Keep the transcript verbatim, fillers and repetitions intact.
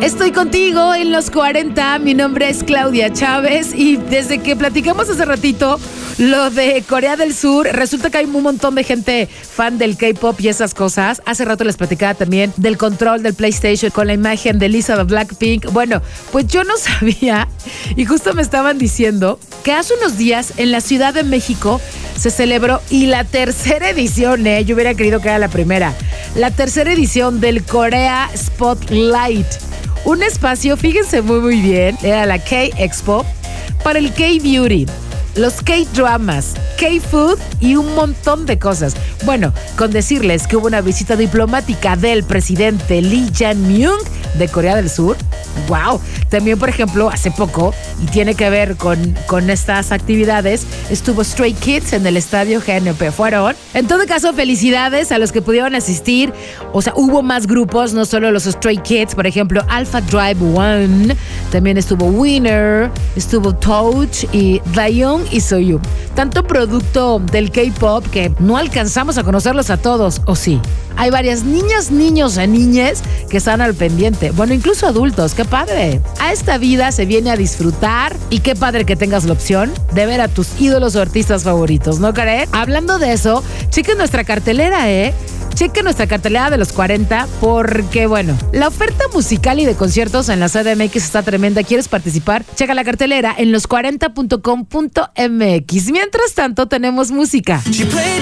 Estoy contigo en los cuarenta, mi nombre es Claudia Chávez y desde que platicamos hace ratito lo de Corea del Sur, resulta que hay un montón de gente fan del K-pop y esas cosas. Hace rato les platicaba también del control del PlayStation con la imagen de Lisa de Blackpink. Bueno, pues yo no sabía y justo me estaban diciendo que hace unos días en la Ciudad de México se celebró y la tercera edición, eh, yo hubiera querido que era la primera, la tercera edición del Korea Spotlight. Un espacio, fíjense muy muy bien, era la K-Expo para el K-Beauty, los K-Dramas, K-Food y un montón de cosas. Bueno, con decirles que hubo una visita diplomática del presidente Lee Jae-myung de Corea del Sur. ¡Wow! También, por ejemplo, hace poco, y tiene que ver con, con estas actividades, estuvo Stray Kids en el estadio G N P. ¿Fueron? En todo caso, felicidades a los que pudieron asistir. O sea, hubo más grupos, no solo los Stray Kids, por ejemplo, Alpha Drive One, también estuvo Winner, estuvo Touch y Daeyeon y Soyun. Tanto producto del K-pop que no alcanzamos a conocerlos a todos, ¿o sí? Hay varias niñas, niños y niñas que están al pendiente. Bueno, incluso adultos, qué padre. A esta vida se viene a disfrutar y qué padre que tengas la opción de ver a tus ídolos o artistas favoritos, ¿no crees? Hablando de eso, chequen nuestra cartelera, ¿eh? Chequen nuestra cartelera de los cuarenta porque, bueno, la oferta musical y de conciertos en la C D M X está tremenda. ¿Quieres participar? Checa la cartelera en los cuarenta punto com punto m x. Mientras tanto, tenemos música.